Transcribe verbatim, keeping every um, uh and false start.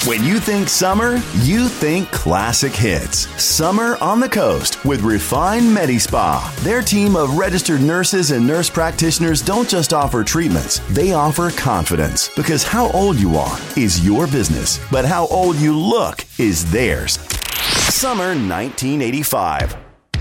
When you think summer, you think classic hits. Summer on the Coast with Refine MediSpa. Their team of registered nurses and nurse practitioners don't just offer treatments, they offer confidence. Because how old you are is your business, but how old you look is theirs. Summer nineteen eighty-five.